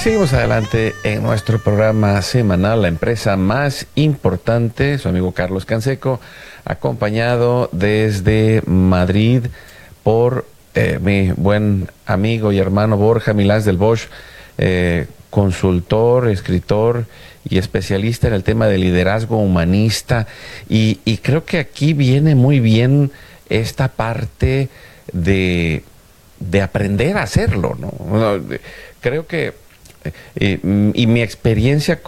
Seguimos adelante en nuestro programa semanal, La Empresa Más Importante. Su amigo Carlos Canseco, acompañado desde Madrid por mi buen amigo y hermano Borja Milás del Bosch, consultor, escritor y especialista en el tema de liderazgo humanista. Y creo que aquí viene muy bien esta parte de aprender a hacerlo, ¿no? Creo que y mi experiencia